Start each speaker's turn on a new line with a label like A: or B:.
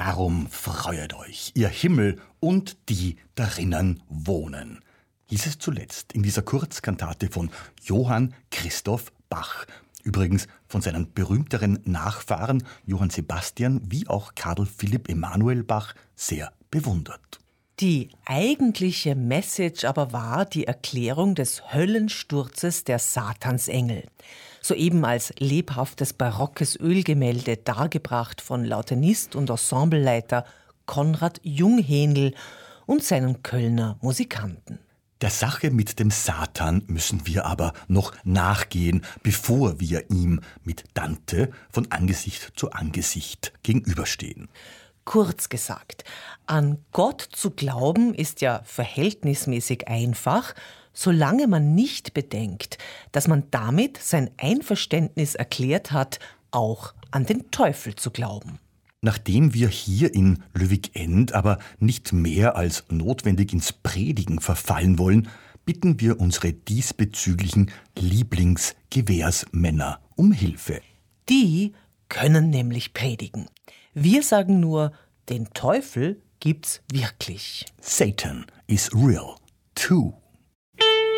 A: Darum freuet euch, ihr Himmel und die darinnen wohnen, hieß es zuletzt in dieser Kurzkantate von Johann Christoph Bach. Übrigens von seinen berühmteren Nachfahren Johann Sebastian wie auch Karl Philipp Emanuel Bach sehr bewundert.
B: Die eigentliche Message aber war die Erklärung des Höllensturzes der Satansengel. Soeben als lebhaftes barockes Ölgemälde dargebracht von Lautenist und Ensembleleiter Konrad Junghändel und seinen Kölner Musikanten.
A: Der Sache mit dem Satan müssen wir aber noch nachgehen, bevor wir ihm mit Dante von Angesicht zu Angesicht gegenüberstehen.
B: Kurz gesagt, an Gott zu glauben ist ja verhältnismäßig einfach, solange man nicht bedenkt, dass man damit sein Einverständnis erklärt hat, auch an den Teufel zu glauben.
A: Nachdem wir hier in Löwig-End aber nicht mehr als notwendig ins Predigen verfallen wollen, bitten wir unsere diesbezüglichen Lieblingsgewährsmänner um Hilfe.
B: Die können nämlich predigen. Wir sagen nur, den Teufel gibt's wirklich.
A: Satan is real, too.